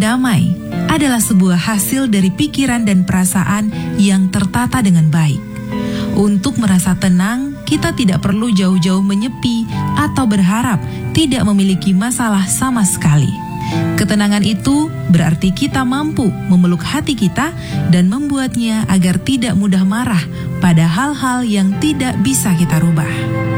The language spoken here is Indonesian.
Damai adalah sebuah hasil dari pikiran dan perasaan yang tertata dengan baik. Untuk merasa tenang, kita tidak perlu jauh-jauh menyepi atau berharap tidak memiliki masalah sama sekali. Ketenangan itu berarti kita mampu memeluk hati kita dan membuatnya agar tidak mudah marah pada hal-hal yang tidak bisa kita rubah.